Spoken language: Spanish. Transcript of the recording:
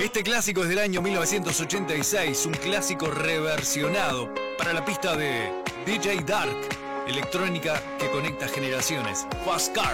Este clásico es del año 1986, un clásico reversionado para la pista de DJ Dark, electrónica que conecta generaciones. Fast Car.